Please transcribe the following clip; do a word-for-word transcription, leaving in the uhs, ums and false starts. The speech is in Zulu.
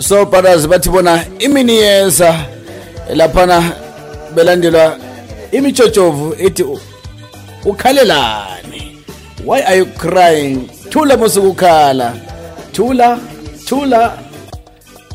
So brothers bathi bona imini yeza laphana belandelwa imichochovu ethi ukhalelani. Why are you crying? Thula musukukhala. Thula, thula.